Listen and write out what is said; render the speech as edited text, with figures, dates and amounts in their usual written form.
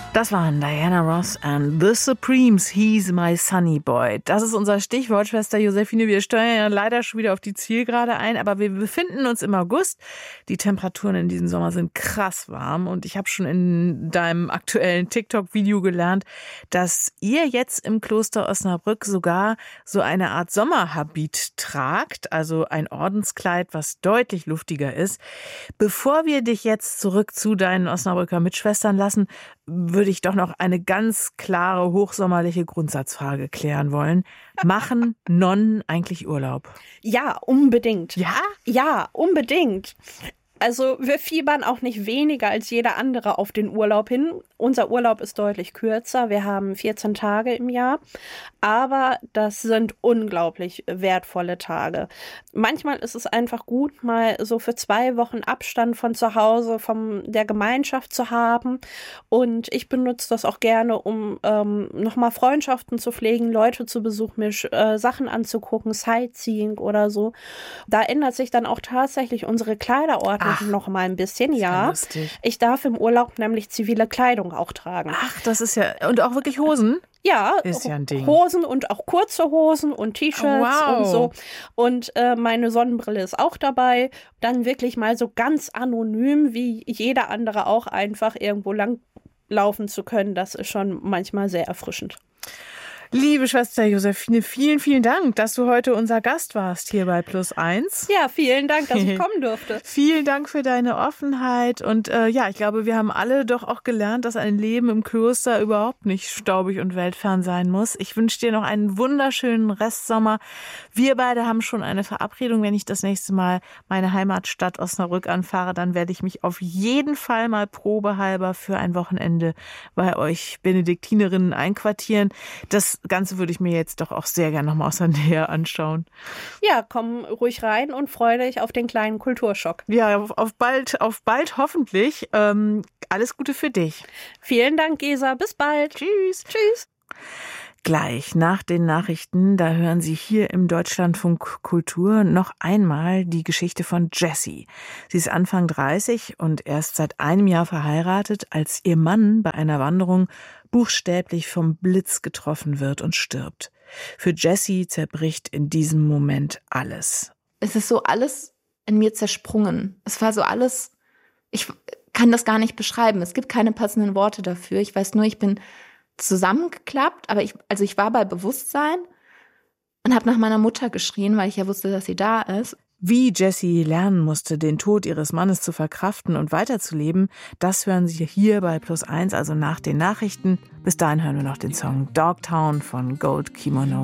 Das waren Diana Ross and The Supremes, He's My Sunny Boy. Das ist unser Stichwort, Schwester Josephine. Wir steuern ja leider schon wieder auf die Zielgerade ein, aber wir befinden uns im August. Die Temperaturen in diesem Sommer sind krass warm und ich habe schon in deinem aktuellen TikTok-Video gelernt, dass ihr jetzt im Kloster Osnabrück sogar so eine Art Sommerhabit tragt, also ein Ordenskleid, was deutlich luftiger ist. Bevor wir dich jetzt zurück zu deinen Osnabrücker Mitschwestern lassen, würde ich doch noch eine ganz klare, hochsommerliche Grundsatzfrage klären wollen. Machen Nonnen eigentlich Urlaub? Ja, unbedingt. Ja? Ja, unbedingt. Also wir fiebern auch nicht weniger als jeder andere auf den Urlaub hin. Unser Urlaub ist deutlich kürzer. Wir haben 14 Tage im Jahr. Aber das sind unglaublich wertvolle Tage. Manchmal ist es einfach gut, mal so für 2 Wochen Abstand von zu Hause, von der Gemeinschaft zu haben. Und ich benutze das auch gerne, um nochmal Freundschaften zu pflegen, Leute zu besuchen, mir Sachen anzugucken, Sightseeing oder so. Da ändert sich dann auch tatsächlich unsere Kleiderordnung noch mal ein bisschen, ja. Lustig. Ich darf im Urlaub nämlich zivile Kleidung auch tragen. Ach, das ist ja... Und auch wirklich Hosen? Ja, ist ja ein Ding. Hosen und auch kurze Hosen und T-Shirts und so. Und meine Sonnenbrille ist auch dabei. Dann wirklich mal so ganz anonym, wie jeder andere auch, einfach irgendwo lang laufen zu können. Das ist schon manchmal sehr erfrischend. Liebe Schwester Josephine, vielen, vielen Dank, dass du heute unser Gast warst hier bei +1. Ja, vielen Dank, dass ich kommen durfte. Vielen Dank für deine Offenheit. Und ja, ich glaube, wir haben alle doch auch gelernt, dass ein Leben im Kloster überhaupt nicht staubig und weltfern sein muss. Ich wünsche dir noch einen wunderschönen Restsommer. Wir beide haben schon eine Verabredung. Wenn ich das nächste Mal meine Heimatstadt Osnabrück anfahre, dann werde ich mich auf jeden Fall mal probehalber für ein Wochenende bei euch Benediktinerinnen einquartieren. Das Ganze würde ich mir jetzt doch auch sehr gerne nochmal aus der Nähe anschauen. Ja, komm ruhig rein und freue dich auf den kleinen Kulturschock. Ja, auf bald hoffentlich. Alles Gute für dich. Vielen Dank, Gesa. Bis bald. Tschüss. Tschüss. Gleich nach den Nachrichten, da hören Sie hier im Deutschlandfunk Kultur noch einmal die Geschichte von Jessie. Sie ist Anfang 30 und erst seit einem Jahr verheiratet, als ihr Mann bei einer Wanderung buchstäblich vom Blitz getroffen wird und stirbt. Für Jessie zerbricht in diesem Moment alles. Es ist so alles in mir zersprungen. Es war so alles, ich kann das gar nicht beschreiben. Es gibt keine passenden Worte dafür. Ich weiß nur, ich bin zusammengeklappt, aber ich war bei Bewusstsein und habe nach meiner Mutter geschrien, weil ich ja wusste, dass sie da ist. Wie Jessie lernen musste, den Tod ihres Mannes zu verkraften und weiterzuleben, das hören Sie hier bei +1, also nach den Nachrichten. Bis dahin hören wir noch den Song Dogtown von Gold Kimono.